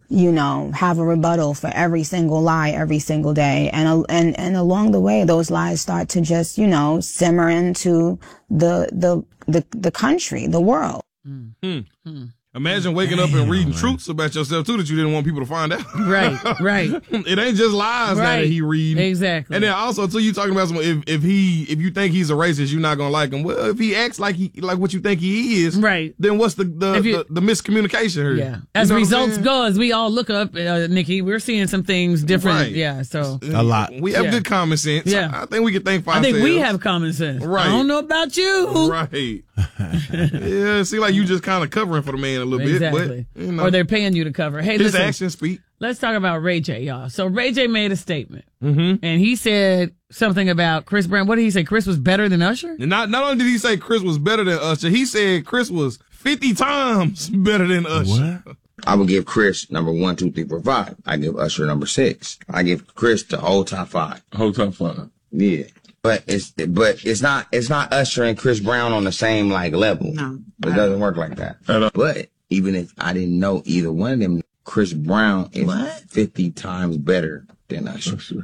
have a rebuttal for every single lie every single day. And along the way, those lies start to just, simmer into the country, the world. Imagine waking up and reading truths about yourself, too, that you didn't want people to find out. Right. It ain't just lies that he reading. Exactly. And then also, too, you talking about someone, if you think he's a racist, you're not going to like him. Well, if he acts like what you think he is, right, then what's the miscommunication here? Yeah. As results go, as we all look up, Nikki, we're seeing some things different. Right. Yeah, so. A lot. We have good common sense. Yeah. I think we can think for ourselves. I think we have common sense. Right. I don't know about you. Right. Yeah, it seems like you just kind of covering for the man a little exactly. bit. But, or they're paying you to cover. Hey, his listen, actions speak. Let's talk about Ray J, y'all. So Ray J made a statement, and he said something about Chris Brown. What did he say? Chris was better than Usher? And not only did he say Chris was better than Usher, he said Chris was 50 times better than Usher. What? I would give Chris number 1, 2, 3, 4, 5. I give Usher number 6. I give Chris the whole top 5. Whole top 5. Yeah. But it's not Usher and Chris Brown on the same level. No. It doesn't work like that. But even if I didn't know either one of them, Chris Brown is 50 times better than Usher.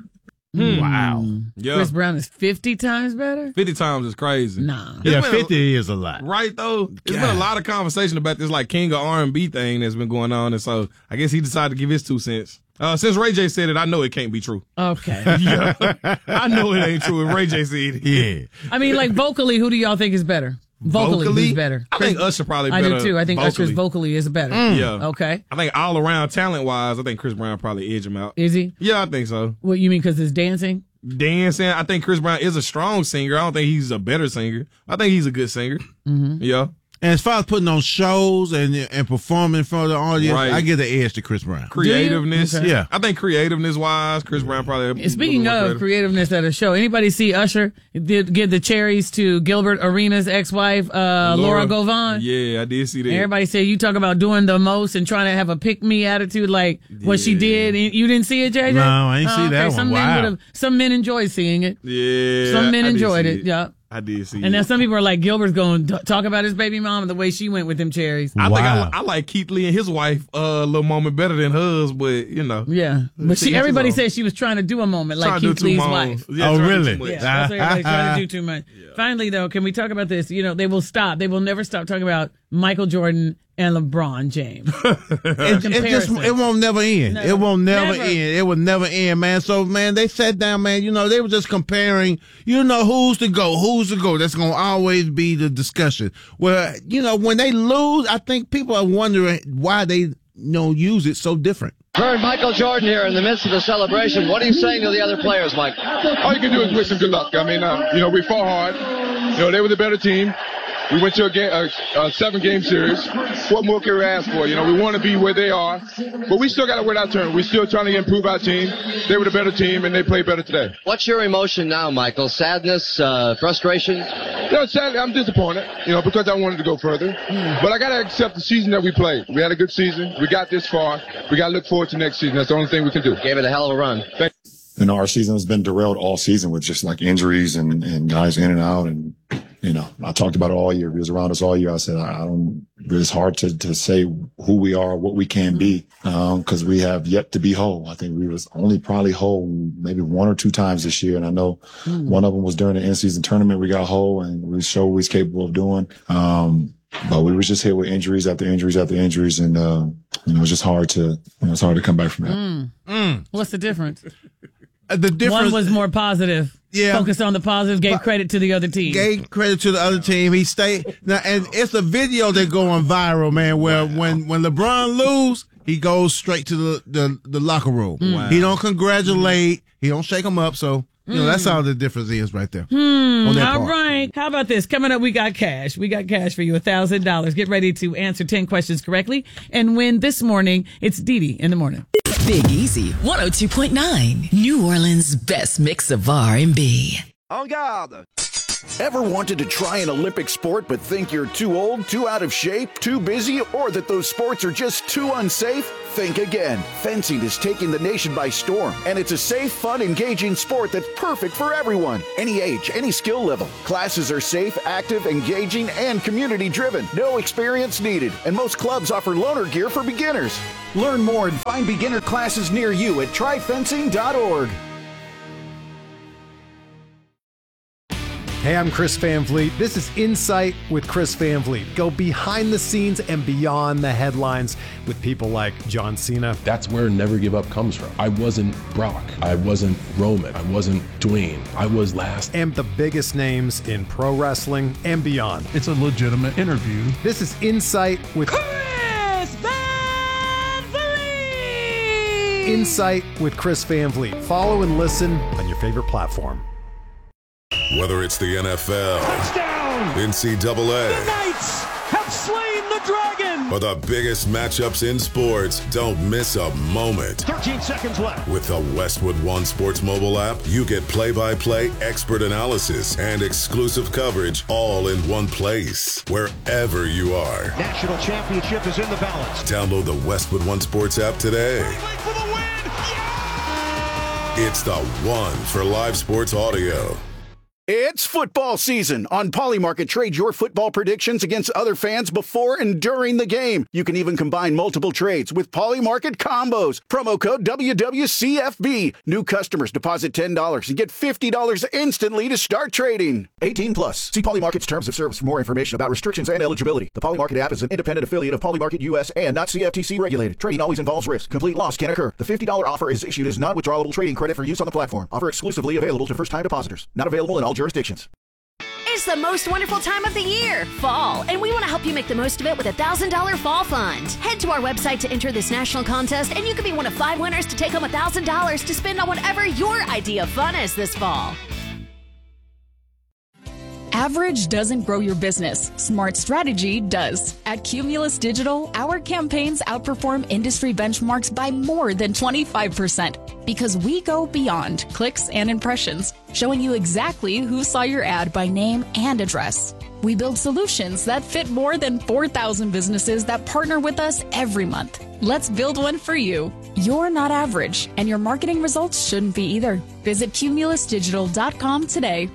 Wow. Yeah. Chris Brown is 50 times better? 50 times is crazy. Nah. Yeah, 50 is a lot. Right, though? There's been a lot of conversation about this King of R&B thing that's been going on, and so I guess he decided to give his 2 cents. Since Ray J said it, I know it can't be true. Okay. Yeah. I know it ain't true if Ray J said it. Yeah. I mean, vocally, who do y'all think is better? Vocally, who's better? I think Usher probably better. I do too. I think vocally. Usher's vocally is better. Yeah. Okay. I think all around talent-wise, I think Chris Brown probably edge him out. Is he? Yeah, I think so. What, you mean because it's dancing? Dancing. I think Chris Brown is a strong singer. I don't think he's a better singer. I think he's a good singer. Mm-hmm. Yeah. And as far as putting on shows and performing in front of the audience, I give the edge to Chris Brown. Creativeness. Okay. Yeah. I think creativeness-wise, Chris Brown probably... Speaking of creativeness at a show, anybody see Usher give the cherries to Gilbert Arenas' ex-wife, Laura Govan? Yeah, I did see that. Everybody said you talk about doing the most and trying to have a pick-me attitude like what she did. You didn't see it, JJ? No, I ain't see that one. Some men enjoyed seeing it. Yeah. Some men enjoyed it. Yeah. I did see and then some people are like, Gilbert's going to talk about his baby mom and the way she went with them cherries. I think I like Keith Lee and his wife a little moment better than hers, but Yeah. But everybody said she was trying to do a moment like Keith Lee's wife. Yeah, oh, really? Yeah, that's everybody's trying to do too much. Yeah. Finally, though, can we talk about this? They will never stop talking about Michael Jordan and LeBron James. It won't never end. It won't never end. It will never end, man. So, man, they sat down, man. They were just comparing, who's to go. That's going to always be the discussion. Well, when they lose, I think people are wondering why they use it so different. Heard Michael Jordan here in the midst of the celebration. What are you saying to the other players, Mike? All you can do is wish them good luck. I mean, we fought hard. They were the better team. We went to a 7-game series. What more can we ask for? We want to be where they are, but we still got to wait our turn. We're still trying to improve our team. They were the better team, and they played better today. What's your emotion now, Michael? Sadness, frustration? Sadly, I'm disappointed, because I wanted to go further. But I got to accept the season that we played. We had a good season. We got this far. We got to look forward to next season. That's the only thing we can do. Gave it a hell of a run. Our season has been derailed all season with just injuries and guys in and out. And, I talked about it all year. He was around us all year. I said, it's hard to say who we are, what we can be, because we have yet to be whole. I think we was only probably whole maybe 1 or 2 times this year. And I know one of them was during the in-season tournament. We got whole and we showed what he's capable of doing. But we was just hit with injuries after injuries after injuries. And, it's just hard to come back from that. What's the difference? The difference, one was more positive. Yeah. Focused on the positive, gave credit to the other team. Gave credit to the other team. He stayed. Now, and it's a video that's going viral, man, where when LeBron lose, he goes straight to the locker room. Wow. He don't congratulate. He don't shake him up. So, that's all the difference is right there. All right. How about this? Coming up, we got cash. We got cash for you, $1,000. Get ready to answer 10 questions correctly and win this morning. It's Dee in the morning. Big Easy 102.9, New Orleans' best mix of R&B. En garde! Ever wanted to try an Olympic sport but think you're too old, too out of shape, too busy, or that those sports are just too unsafe? Think again. Fencing is taking the nation by storm, and it's a safe, fun, engaging sport that's perfect for everyone. Any age, any skill level. Classes are safe, active, engaging, and community-driven. No experience needed, and most clubs offer loaner gear for beginners. Learn more and find beginner classes near you at tryfencing.org. Hey, I'm Chris Van Vliet. This is Insight with Chris Van Vliet. Go behind the scenes and beyond the headlines with people like John Cena. That's where Never Give Up comes from. I wasn't Brock. I wasn't Roman. I wasn't Dwayne. I was last. And the biggest names in pro wrestling and beyond. It's a legitimate interview. This is Insight with Chris Van Vliet. Insight with Chris Van Vliet. Follow and listen on your favorite platform. Whether it's the NFL, touchdown, NCAA, the Knights have slain the dragon, or the biggest matchups in sports, don't miss a moment. 13 seconds left. With the Westwood One Sports mobile app, you get play-by-play expert analysis and exclusive coverage all in one place, wherever you are. National championship is in the balance. Download the Westwood One Sports app today. For the win. Yeah! It's the one for live sports audio. It's football season. On Polymarket, trade your football predictions against other fans before and during the game. You can even combine multiple trades with Polymarket combos. Promo code WWCFB. New customers deposit $10 and get $50 instantly to start trading. 18 plus. See Polymarket's terms of service for more information about restrictions and eligibility. The Polymarket app is an independent affiliate of Polymarket US and not CFTC regulated. Trading always involves risk. Complete loss can occur. The $50 offer is issued as non-withdrawable trading credit for use on the platform. Offer exclusively available to first-time depositors. Not available in all jurisdictions. It's the most wonderful time of the year, fall, and we want to help you make the most of it with a $1,000 fall fund. Head to our website to enter this national contest, and you could be one of 5 winners to take home $1,000 to spend on whatever your idea of fun is this fall. Average doesn't grow your business. Smart strategy does. At Cumulus Digital, our campaigns outperform industry benchmarks by more than 25% because we go beyond clicks and impressions, showing you exactly who saw your ad by name and address. We build solutions that fit more than 4,000 businesses that partner with us every month. Let's build one for you. You're not average, and your marketing results shouldn't be either. Visit cumulusdigital.com today.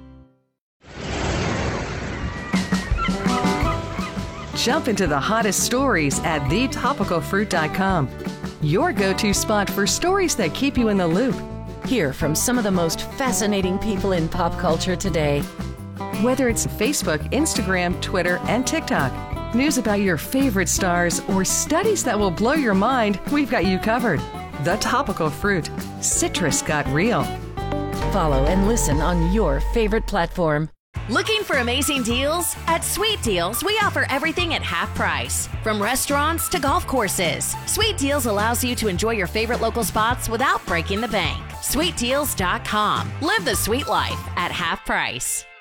Jump into the hottest stories at thetopicalfruit.com. Your go-to spot for stories that keep you in the loop. Hear from some of the most fascinating people in pop culture today. Whether it's Facebook, Instagram, Twitter, and TikTok, news about your favorite stars, or studies that will blow your mind, we've got you covered. The Topical Fruit. Citrus got real. Follow and listen on your favorite platform. Looking for amazing deals? At Sweet Deals, we offer everything at half price. From restaurants to golf courses, Sweet Deals allows you to enjoy your favorite local spots without breaking the bank. SweetDeals.com. Live the sweet life at half price.